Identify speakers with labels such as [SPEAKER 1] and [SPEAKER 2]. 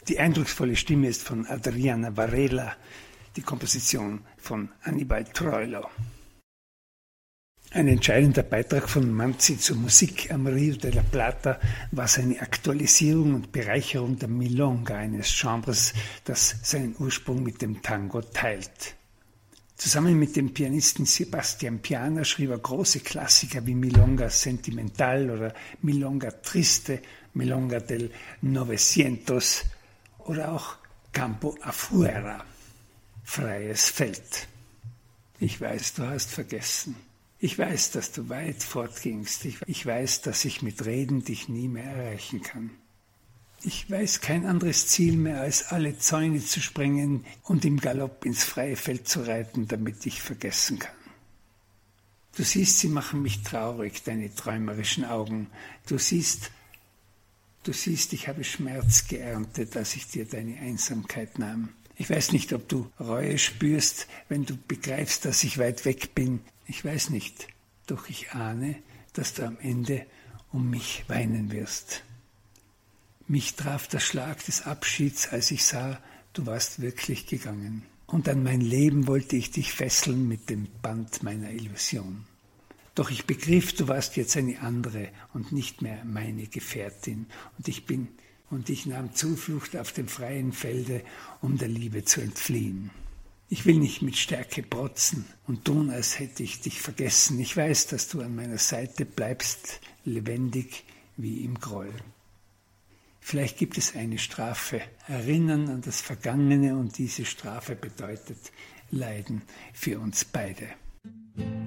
[SPEAKER 1] Die eindrucksvolle Stimme ist von Adriana Varela, die Komposition von Annibal Troilo. Ein entscheidender Beitrag von Manzi zur Musik am Rio de la Plata war seine Aktualisierung und Bereicherung der Milonga, eines Genres, das seinen Ursprung mit dem Tango teilt. Zusammen mit dem Pianisten Sebastian Piana schrieb er große Klassiker wie Milonga Sentimental oder Milonga Triste, Milonga del Novecientos oder auch Campo Afuera, freies Feld. Ich weiß, du hast vergessen. Ich weiß, dass du weit fortgingst. Ich weiß, dass ich mit Reden dich nie mehr erreichen kann. Ich weiß kein anderes Ziel mehr, als alle Zäune zu sprengen und im Galopp ins freie Feld zu reiten, damit ich vergessen kann. Du siehst, sie machen mich traurig, deine träumerischen Augen. Du siehst, ich habe Schmerz geerntet, als ich dir deine Einsamkeit nahm. Ich weiß nicht, ob du Reue spürst, wenn du begreifst, dass ich weit weg bin. Ich weiß nicht, doch ich ahne, dass du am Ende um mich weinen wirst. Mich traf der Schlag des Abschieds, als ich sah, du warst wirklich gegangen. Und an mein Leben wollte ich dich fesseln mit dem Band meiner Illusion. Doch ich begriff, du warst jetzt eine andere und nicht mehr meine Gefährtin. Und ich nahm Zuflucht auf dem freien Felde, um der Liebe zu entfliehen. Ich will nicht mit Stärke protzen und tun, als hätte ich dich vergessen. Ich weiß, dass du an meiner Seite bleibst, lebendig wie im Groll. Vielleicht gibt es eine Strafe, Erinnern an das Vergangene, und diese Strafe bedeutet Leiden für uns beide.